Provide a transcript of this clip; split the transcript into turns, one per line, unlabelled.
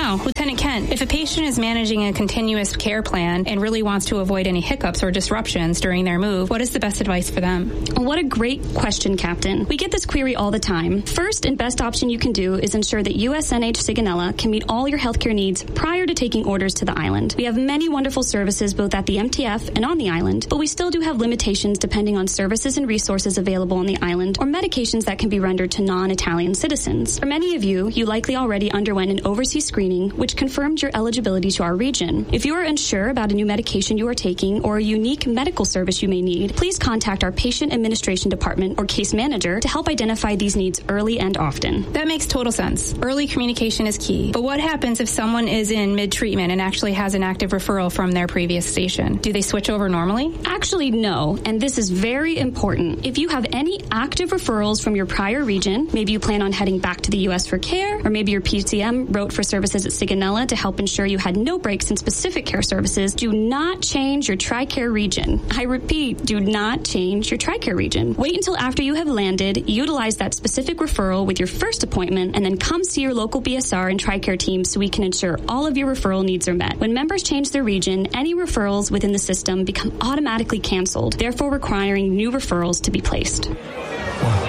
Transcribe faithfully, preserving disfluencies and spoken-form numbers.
Now, Lieutenant Kent, if a patient is managing a continuous care plan and really wants to avoid any hiccups or disruptions during their move, what is the best advice for them?
What a great question, Captain. We get this query all the time. First and best option you can do is ensure that U S N H Sigonella can meet all your healthcare needs prior to taking orders to the island. We have many wonderful services both at the M T F and on the island, but we still do have limitations depending on services and resources available on the island or medications that can be rendered to non-Italian citizens. For many of you, you likely already underwent an overseas screening which confirmed your eligibility to our region. If you are unsure about a new medication you are taking or a unique medical service you may need, please contact our Patient Administration Department or case manager to help identify these needs early and often.
That makes total sense. Early communication is key. But what happens if someone is in mid-treatment and actually has an active referral from their previous station? Do they switch over normally?
Actually, no. And this is very important. If you have any active referrals from your prior region, maybe you plan on heading back to the U S for care, or maybe your P C M wrote for services at Sigonella to help ensure you had no breaks in specific care services, do not change your TRICARE region. I repeat, do not change your TRICARE region. Wait until after you have landed, utilize that specific referral with your first appointment, and then come see your local B S R and TRICARE team so we can ensure all of your referral needs are met. When members change their region, any referrals within the system become automatically canceled, therefore requiring new referrals to be placed.
Wow.